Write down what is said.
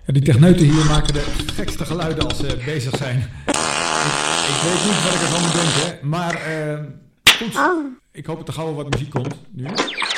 Ja, die techneuten hier maken de gekste geluiden als ze bezig zijn. Ik weet niet wat ik ervan moet denken, maar goed. Ik hoop dat er gauw wat muziek komt nu.